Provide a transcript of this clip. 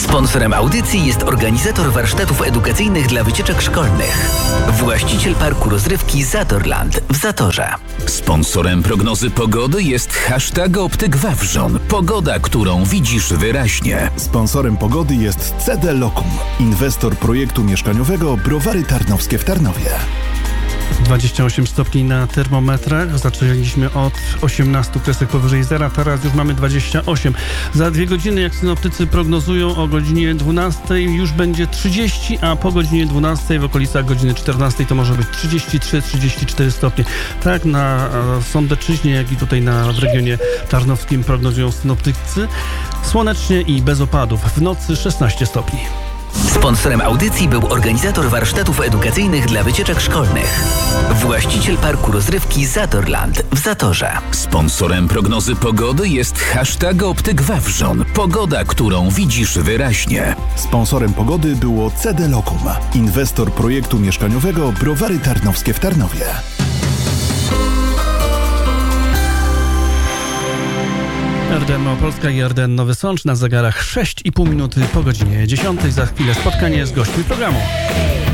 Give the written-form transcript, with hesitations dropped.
Sponsorem audycji jest organizator warsztatów edukacyjnych dla wycieczek szkolnych. Właściciel parku rozrywki Zatorland w Zatorze. Sponsorem prognozy pogody jest hashtag Optyk Wawrzon. Pogoda, którą widzisz wyraźnie. Sponsorem pogody jest CD Locum, inwestor projektu mieszkaniowego Browary Tarnowskie w Tarnowie. 28 stopni na termometrach. Zaczęliśmy od 18 kresek powyżej zera, teraz już mamy 28. Za 2 godziny, jak synoptycy prognozują, o godzinie 12 już będzie 30, a po godzinie 12 w okolicach godziny 14 to może być 33-34 stopnie. Tak na Sądeczyźnie, jak i tutaj w regionie tarnowskim prognozują synoptycy. Słonecznie i bez opadów. W nocy 16 stopni. Sponsorem audycji był organizator warsztatów edukacyjnych dla wycieczek szkolnych. Właściciel parku rozrywki Zatorland w Zatorze. Sponsorem prognozy pogody jest hashtag Optyk Wawrzon. Pogoda, którą widzisz wyraźnie. Sponsorem pogody było CD Locum, inwestor projektu mieszkaniowego Browary Tarnowskie w Tarnowie. RDN Małopolska i RDN Nowy Sącz, na zegarach 6,5 minuty po godzinie 10. Za chwilę spotkanie z gośćmi programu.